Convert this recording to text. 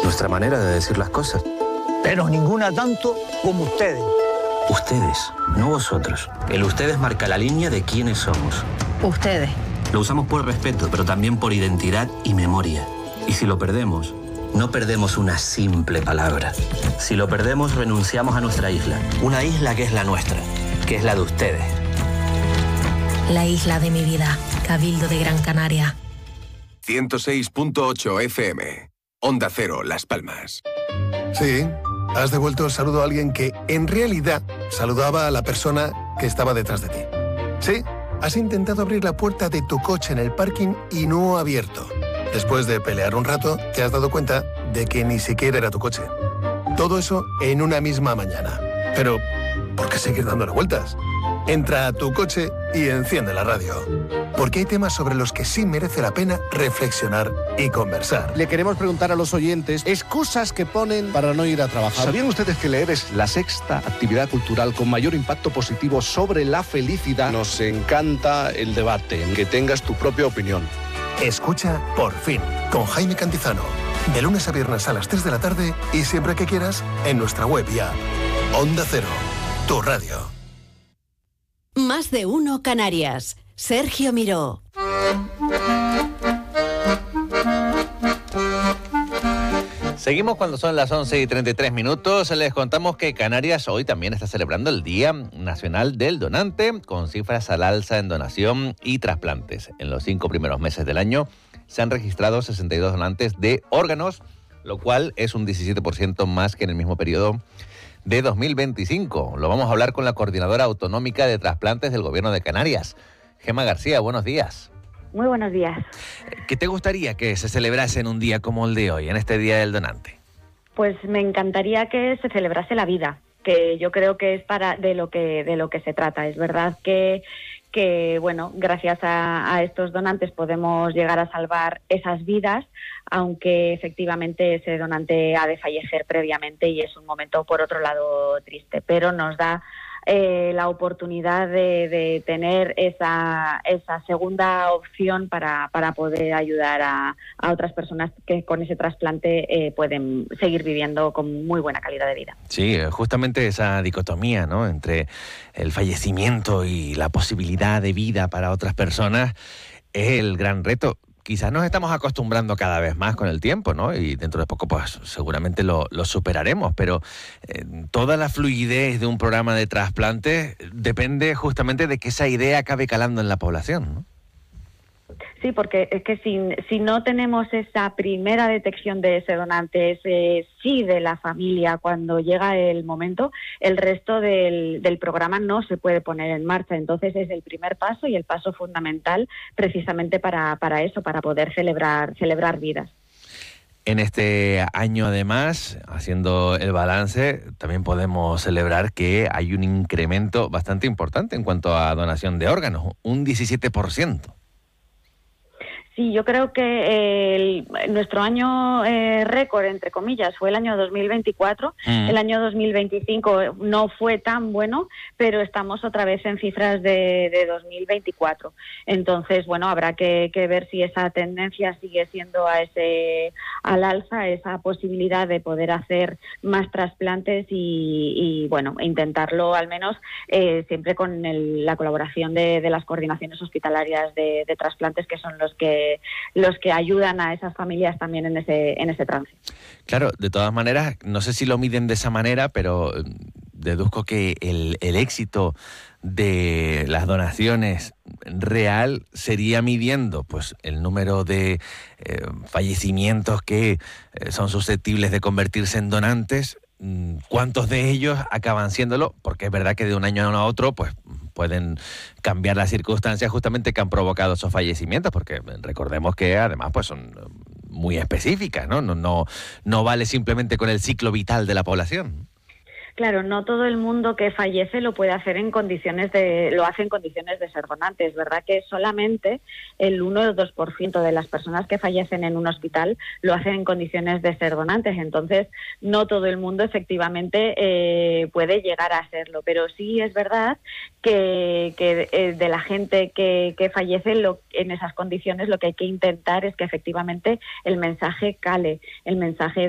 nuestra manera de decir las cosas. Pero ninguna tanto como ustedes. Ustedes, no vosotros. El ustedes marca la línea de quiénes somos. Ustedes. Lo usamos por respeto, pero también por identidad y memoria. Y si lo perdemos, no perdemos una simple palabra. Si lo perdemos, renunciamos a nuestra isla. Una isla que es la nuestra, que es la de ustedes. La isla de mi vida. Cabildo de Gran Canaria. 106.8 FM. Onda Cero, Las Palmas. Sí, has devuelto el saludo a alguien que, en realidad, saludaba a la persona que estaba detrás de ti. Sí, has intentado abrir la puerta de tu coche en el parking y no ha abierto. Después de pelear un rato, te has dado cuenta de que ni siquiera era tu coche. Todo eso en una misma mañana. Pero, ¿por qué seguir dándole vueltas? Entra a tu coche y enciende la radio. Porque hay temas sobre los que sí merece la pena reflexionar y conversar. Le queremos preguntar a los oyentes excusas que ponen para no ir a trabajar. ¿Sabían ustedes que leer es la sexta actividad cultural con mayor impacto positivo sobre la felicidad? Nos encanta el debate, que tengas tu propia opinión. Escucha Por Fin, con Jaime Cantizano. De lunes a viernes a las 3 de la tarde y siempre que quieras en nuestra web y app. Onda Cero, tu radio. Más de uno Canarias. Sergio Miró. Seguimos cuando son las 11:33. Les contamos que Canarias hoy también está celebrando el Día Nacional del Donante, con cifras al alza en donación y trasplantes. En los 5 primeros meses del año se han registrado 62 donantes de órganos, lo cual es un 17% más que en el mismo periodo de 2025. Lo vamos a hablar con la Coordinadora Autonómica de Trasplantes del Gobierno de Canarias, Gemma García. Buenos días. Muy buenos días. ¿Qué te gustaría que se celebrase en un día como el de hoy, en este Día del Donante? Pues me encantaría que se celebrase la vida, que yo creo que es de lo que se trata. Es verdad que bueno, gracias a estos donantes podemos llegar a salvar esas vidas, aunque efectivamente ese donante ha de fallecer previamente y es un momento, por otro lado, triste, pero nos da la oportunidad de tener esa segunda opción para poder ayudar a otras personas que con ese trasplante pueden seguir viviendo con muy buena calidad de vida. Sí, justamente esa dicotomía, ¿no?, entre el fallecimiento y la posibilidad de vida para otras personas es el gran reto. Quizás nos estamos acostumbrando cada vez más con el tiempo, ¿no? Y dentro de poco, pues seguramente lo superaremos, pero toda la fluidez de un programa de trasplante depende justamente de que esa idea acabe calando en la población, ¿no? Sí, porque es que si no tenemos esa primera detección de ese donante, ese sí de la familia cuando llega el momento, el resto del programa no se puede poner en marcha. Entonces es el primer paso y el paso fundamental precisamente para eso, para poder celebrar vidas. En este año, además, haciendo el balance, también podemos celebrar que hay un incremento bastante importante en cuanto a donación de órganos, un 17%. Sí, yo creo que nuestro año récord, entre comillas, fue el año 2024. El año 2025 no fue tan bueno, pero estamos otra vez en cifras de 2024. Entonces, bueno, habrá que ver si esa tendencia sigue siendo al alza, esa posibilidad de poder hacer más trasplantes y bueno, intentarlo al menos siempre con la colaboración de las coordinaciones hospitalarias de trasplantes, que son los que ayudan a esas familias también en ese trance. Claro, de todas maneras, no sé si lo miden de esa manera, pero deduzco que el éxito de las donaciones real sería midiendo pues el número de fallecimientos que son susceptibles de convertirse en donantes, cuántos de ellos acaban siéndolo, porque es verdad que de un año a otro pues pueden cambiar las circunstancias justamente que han provocado esos fallecimientos, porque recordemos que además pues son muy específicas, ¿no? No vale simplemente con el ciclo vital de la población. Claro, no todo el mundo que fallece lo puede hacer lo hace en condiciones de ser donante. Es verdad que solamente el 1 o 2% de las personas que fallecen en un hospital lo hacen en condiciones de ser donantes. Entonces, no todo el mundo efectivamente puede llegar a serlo. Pero sí es verdad que de la gente que fallece en esas condiciones, lo que hay que intentar es que efectivamente el mensaje cale, el mensaje